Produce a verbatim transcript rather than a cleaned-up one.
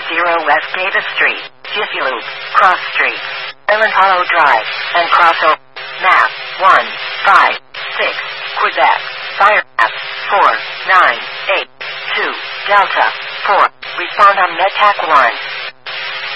zero West Davis Street, Jiffy Loop, Cross Street, Island Hollow Drive, and crossover. Map one five six, Quebec. Fire map four nine eight two, Delta four. Respond on MedTac one.